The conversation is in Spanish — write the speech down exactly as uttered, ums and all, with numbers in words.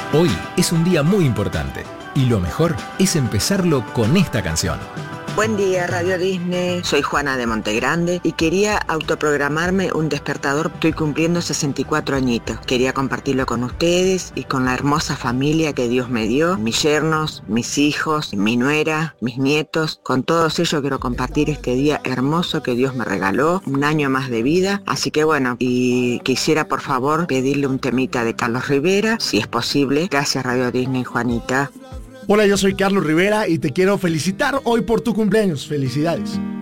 Hoy es un día muy importante y lo mejor es empezarlo con esta canción. Buen día, Radio Disney. Soy Juana de Montegrande y quería autoprogramarme un despertador. Estoy cumpliendo sesenta y cuatro añitos. Quería compartirlo con ustedes y con la hermosa familia que Dios me dio, mis yernos, mis hijos, mi nuera, mis nietos. Con todos ellos quiero compartir este día hermoso que Dios me regaló, un año más de vida. Así que bueno, y quisiera por favor pedirle un temita de Carlos Rivera, si es posible. Gracias, Radio Disney, Juanita. Hola, yo soy Carlos Rivera y te quiero felicitar hoy por tu cumpleaños. Felicidades.